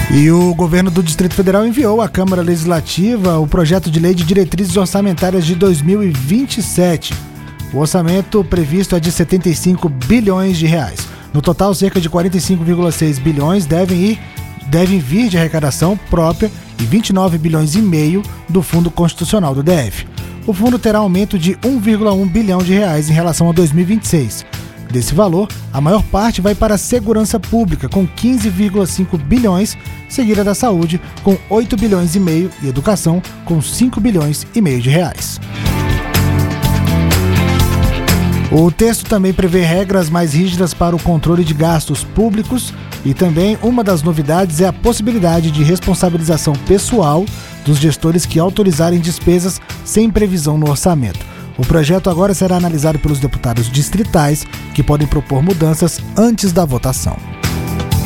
E o governo do Distrito Federal enviou à Câmara Legislativa o projeto de lei de diretrizes orçamentárias de 2027. O orçamento previsto é de 75 bilhões de reais. No total, cerca de 45,6 bilhões devem vir de arrecadação própria e 29 bilhões e meio do Fundo Constitucional do DF. O fundo terá aumento de 1,1 bilhão de reais em relação a 2026. Desse valor, a maior parte vai para a segurança pública, com 15,5 bilhões, seguida da saúde, com 8 bilhões e meio, e educação, com 5 bilhões e meio de reais. O texto também prevê regras mais rígidas para o controle de gastos públicos e também uma das novidades é a possibilidade de responsabilização pessoal dos gestores que autorizarem despesas sem previsão no orçamento. O projeto agora será analisado pelos deputados distritais, que podem propor mudanças antes da votação.